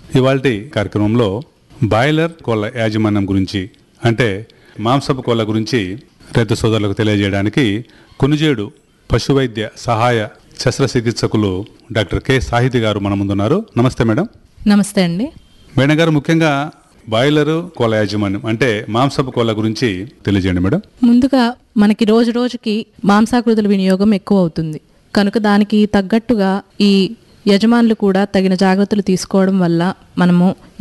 ఇవాల్టి కార్యక్రమంలో బాయిలర్ కోళ్ల యాజమాన్యం గురించి అంటే మాంసపు కోళ్ల గురించి రైతు సోదరులకు తెలియజేయడానికి కొనుజేడు పశువైద్య సహాయ శస్త్రచికిత్సకులు డాక్టర్ కె సాహితి గారు మన ముందున్నారు. నమస్తే మేడం. నమస్తే అండి. మేడం గారు, ముఖ్యంగా బాయిలరు కోళ్ల యాజమాన్యం అంటే మాంసపు కోళ్ల గురించి తెలియజేయండి మేడం. ముందుగా మనకి రోజు రోజుకి మాంసాకృతుల వినియోగం ఎక్కువ అవుతుంది కనుక దానికి తగ్గట్టుగా ఈ యజమానులు కూడా తగిన జాగ్రత్తలు తీసుకోవడం వల్ల మనము